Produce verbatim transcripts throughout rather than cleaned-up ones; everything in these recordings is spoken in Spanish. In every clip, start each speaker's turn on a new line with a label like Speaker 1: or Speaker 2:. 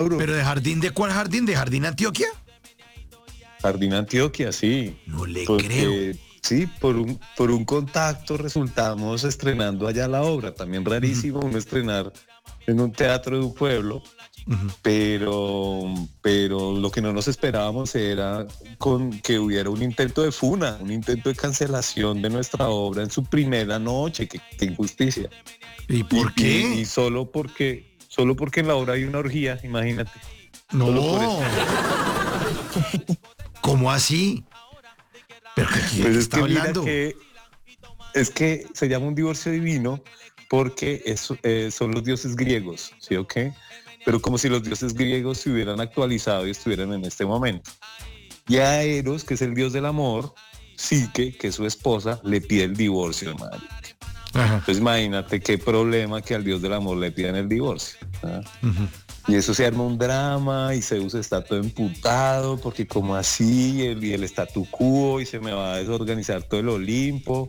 Speaker 1: ¿Pero de jardín de cuál jardín? ¿De Jardín Antioquia?
Speaker 2: Jardín Antioquia, sí.
Speaker 1: No le
Speaker 2: Porque,
Speaker 1: creo.
Speaker 2: sí, por un, por un contacto resultamos estrenando allá la obra. También rarísimo uh-huh. uno estrenar en un teatro de un pueblo. Uh-huh. Pero, pero lo que no nos esperábamos era con que hubiera un intento de funa, un intento de cancelación de nuestra obra en su primera noche. Qué, qué injusticia.
Speaker 1: ¿Y por
Speaker 2: y,
Speaker 1: qué?
Speaker 2: Y, y solo porque, solo porque en la obra hay una orgía, imagínate.
Speaker 1: No.
Speaker 2: Solo por eso.
Speaker 1: ¿Cómo así? ¿Pero qué
Speaker 2: pues
Speaker 1: está
Speaker 2: es que
Speaker 1: hablando?
Speaker 2: Mira que, es que se llama un divorcio divino porque es, eh, son los dioses griegos, ¿sí o qué? Pero como si los dioses griegos se hubieran actualizado y estuvieran en este momento. Y a Eros, que es el dios del amor, Psique, que es su esposa, le pide el divorcio, madre. Ajá. Entonces imagínate qué problema que al dios del amor le pidan el divorcio. ¿Ah? Uh-huh. Y eso se arma un drama y Zeus está todo emputado porque como así, el, y el statu quo, y se me va a desorganizar todo el Olimpo.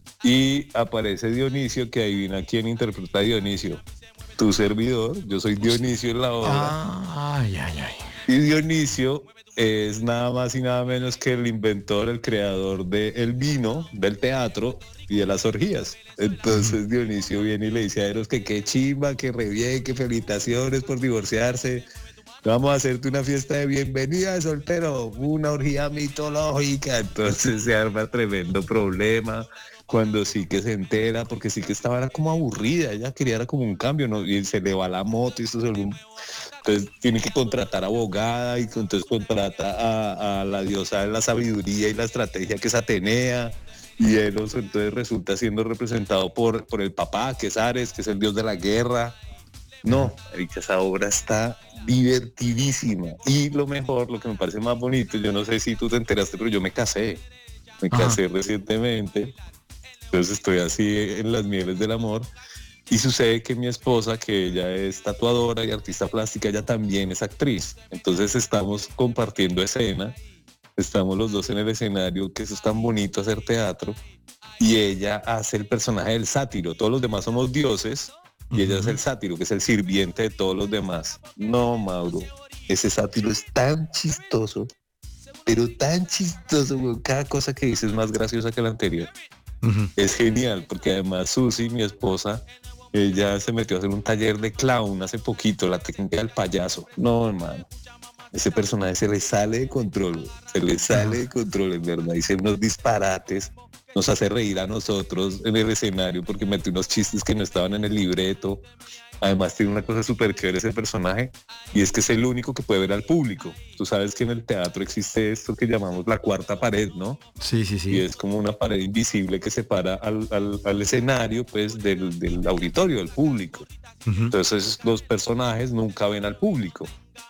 Speaker 2: Y aparece Dionisio, que adivina quién interpreta a Dionisio. Tu servidor, yo soy Dionisio en la obra.
Speaker 1: Ah, ay, ay, ay.
Speaker 2: Y Dionisio es nada más y nada menos que el inventor, el creador del vino, del teatro y de las orgías. Entonces Dionisio viene y le dice a Eros que qué chimba, que re bien, que felicitaciones por divorciarse. Vamos a hacerte una fiesta de bienvenida de soltero, una orgía mitológica. Entonces se arma tremendo problema. Cuando sí que se entera, porque sí que estaba era como aburrida, ella quería era como un cambio, ¿no? Y se le va la moto y esto se lo... Entonces tiene que contratar abogada y entonces contrata a, a la diosa de la sabiduría y la estrategia que es Atenea. Y Eros entonces resulta siendo representado por, por el papá, que es Ares, que es el dios de la guerra. No, esa obra está divertidísima. Y lo mejor, lo que me parece más bonito, yo no sé si tú te enteraste, pero yo me casé. Me casé Ajá. recientemente. Entonces estoy así en las mieles del amor. Y sucede que mi esposa, que ella es tatuadora y artista plástica, ella también es actriz. Entonces estamos compartiendo escena. Estamos los dos en el escenario, que eso es tan bonito hacer teatro. Y ella hace el personaje del sátiro. Todos los demás somos dioses. Y uh-huh. ella es el sátiro, que es el sirviente de todos los demás. No, Mauro, ese sátiro es tan chistoso, pero tan chistoso, güey. Cada cosa que dice es más graciosa que la anterior. Uh-huh. Es genial, porque además Susi, mi esposa, ella se metió a hacer un taller de clown hace poquito, la técnica del payaso. No, hermano, ese personaje se le sale de control, güey. Se le sale uh-huh. de control, en verdad. Dice unos disparates, nos hace reír a nosotros en el escenario porque mete unos chistes que no estaban en el libreto. Además tiene una cosa súper chévere ese personaje, y es que es el único que puede ver al público. Tú sabes que en el teatro existe esto que llamamos la cuarta pared, ¿no?
Speaker 1: Sí, sí, sí.
Speaker 2: Y es como una pared invisible que separa al, al, al escenario, pues, del, del auditorio, del público. Uh-huh. Entonces los personajes nunca ven al público.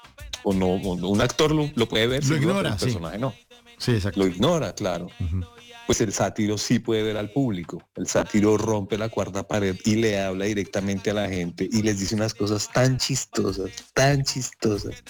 Speaker 2: O no, o un actor lo, lo puede ver,
Speaker 1: lo ignora,
Speaker 2: el personaje
Speaker 1: sí.
Speaker 2: no.
Speaker 1: Sí, exacto.
Speaker 2: Lo ignora, claro. Uh-huh. Pues el sátiro sí puede ver al público. El sátiro rompe la cuarta pared y le habla directamente a la gente y les dice unas cosas tan chistosas, tan chistosas.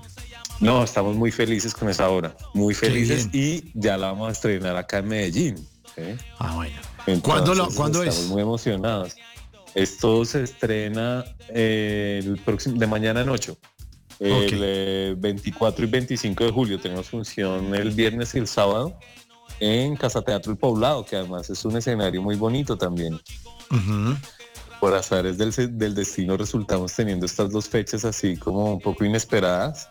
Speaker 2: No, estamos muy felices con esa obra, muy felices, y ya la vamos a estrenar acá en Medellín. ¿Sí?
Speaker 1: Ah, bueno.
Speaker 2: Entonces,
Speaker 1: ¿Cuándo, lo, ¿cuándo
Speaker 2: estamos
Speaker 1: es?
Speaker 2: muy emocionados. Esto se estrena eh, el próximo, de mañana en ocho. El okay. eh, veinticuatro y veinticinco de julio tenemos función el viernes y el sábado en Casa Teatro El Poblado, que además es un escenario muy bonito también. Uh-huh. Por azares del, del destino resultamos teniendo estas dos fechas así como un poco inesperadas,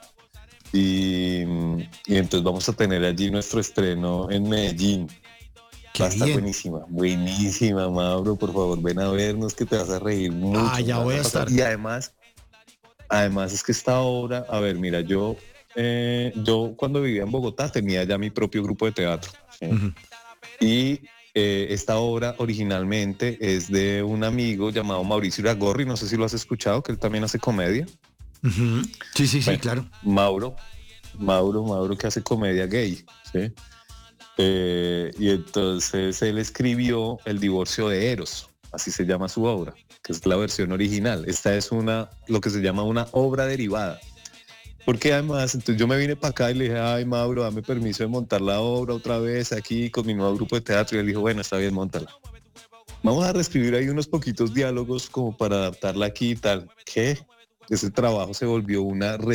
Speaker 2: y, y entonces vamos a tener allí nuestro estreno en Medellín.
Speaker 1: Qué
Speaker 2: Va a estar
Speaker 1: bien.
Speaker 2: buenísima, buenísima, Mauro, por favor ven a vernos que te vas a reír mucho.
Speaker 1: Ah, ya voy a estar.
Speaker 2: Y además, además es que esta obra, a ver, mira, yo Eh, yo cuando vivía en Bogotá tenía ya mi propio grupo de teatro, ¿sí? Uh-huh. Y eh, esta obra originalmente es de un amigo llamado Mauricio Iragorri, no sé si lo has escuchado, que él también hace comedia.
Speaker 1: Uh-huh. Sí, sí, sí, bueno, claro.
Speaker 2: Mauro, Mauro, Mauro que hace comedia gay, ¿sí? Eh, y entonces él escribió El divorcio de Eros, así se llama su obra, que es la versión original. Esta es una, lo que se llama una obra derivada. Porque además, entonces yo me vine para acá y le dije, ay, Mauro, dame permiso de montar la obra otra vez aquí con mi nuevo grupo de teatro. Y él dijo, bueno, está bien, móntala. Vamos a reescribir ahí unos poquitos diálogos como para adaptarla aquí y tal. ¿Qué? ese trabajo se volvió una